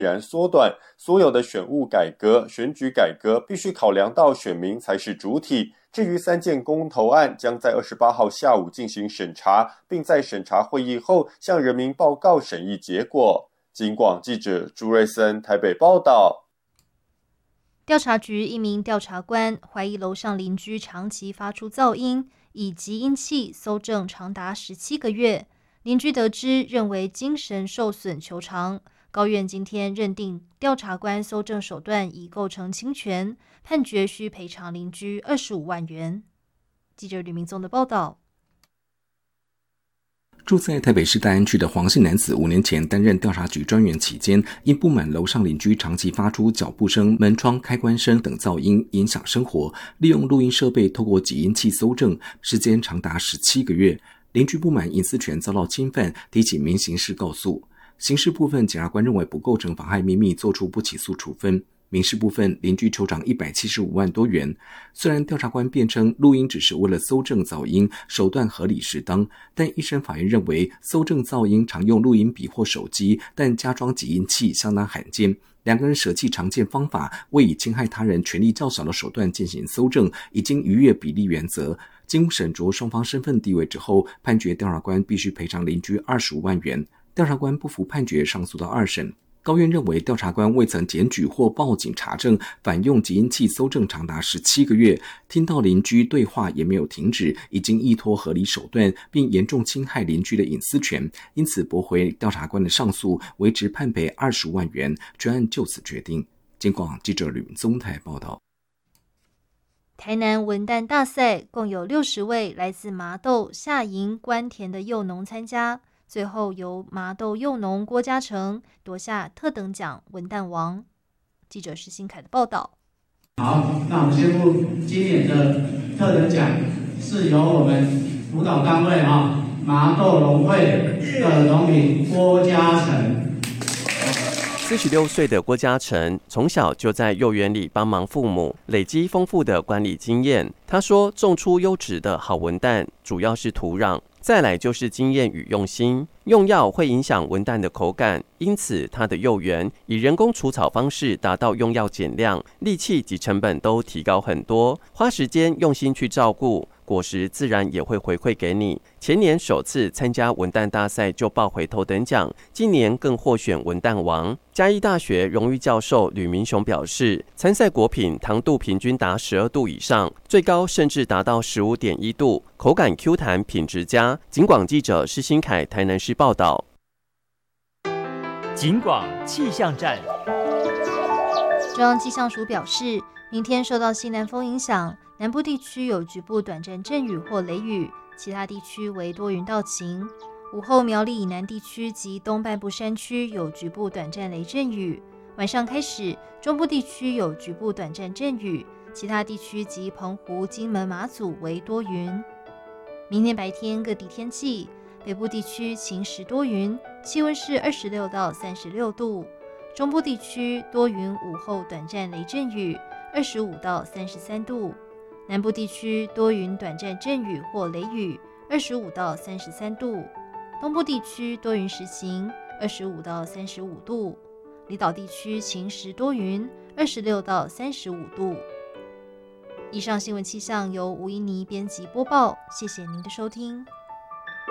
然缩短，所有的选务改革、选举改革必须考量到选民才是主体。至于3件公投案，将在28号下午进行审查，并在审查会议后向人民报告审议结果。警广记者朱瑞森台北报道。 调查局一名调查官怀疑楼上邻居长期发出噪音，以集音器搜证长达17个月。邻居得知，认为精神受损求偿。高院今天认定调查官搜证手段已构成侵权，判决需赔偿邻居25万元。记者吕明宗的报道。 住在台北市大安区的黄姓男子5年前担任调查局专员期间，因不满楼上邻居长期发出脚步声、门窗开关声等噪音影响生活，利用录音设备透过集音器搜证，时间长达17个月。邻居不满隐私权遭到侵犯，提起民刑事告诉。刑事部分，检察官认为不构成妨害秘密，作出不起诉处分。民事部分，邻居求偿175万多元。虽然调查官辩称录音只是为了搜证噪音，手段合理适当，但一审法院认为搜证噪音常用录音笔或手机，但加装集音器相当罕见。两个人舍弃常见方法，为以侵害他人权利较小的手段进行搜证，已经逾越比例原则。经审酌双方身份地位之后，判决调查官必须赔偿邻居25万元。调查官不服判决，上诉到2审。高院认为调查官未曾检举或报警查证，反用集音器搜证长达17个月，听到邻居对话也没有停止，已经依托合理手段，并严重侵害邻居的隐私权，因此驳回调查官的上诉，维持判赔25万元，专案就此决定。警广记者吕宗台报道。 台南文旦大赛共有60位来自麻豆、下营、关田的幼农参加，最后由麻豆幼农郭嘉诚夺下特等奖文旦王。记者施新凯的报道。 好，那我们宣布今年的特等奖是由我们辅导单位麻豆农会的农民郭嘉诚。 46岁的郭嘉诚从小就在幼园里帮忙父母，累积丰富的管理经验。他说，种出优质的好文旦，主要是土壤，再来就是经验与用心。用药会影响文旦的口感，因此他的幼园以人工除草方式达到用药减量，力气及成本都提高很多，花时间用心去照顾，果实自然也会回馈给你。前年首次参加文旦大赛就抱回头等奖，今年更获选文旦王。嘉义大学荣誉教授吕明雄表示，参赛果品糖度平均达12度以上，最高甚至达到15.1度，口感 Q 弹，品质佳。警广记者施新凯台南市报道。 警广气象站。 中央气象署表示，明天受到西南风影响，南部地区有局部短暂阵雨或雷雨，其他地区为多云到晴。午后苗栗以南地区及东半部山区有局部短暂雷阵雨，晚上开始中部地区有局部短暂阵雨，其他地区及澎湖、金门、马祖为多云。明天白天各地天气，北部地区晴时多云，气温是26到36度，中部地区多云，午后短暂雷阵雨，25到33度，南部地区多云短暂阵雨或雷雨，25到33度，东部地区多云时晴，25到35度，离岛地区晴时多云，26到35度。以上新闻气象由吴依妮编辑播报，谢谢您的收听。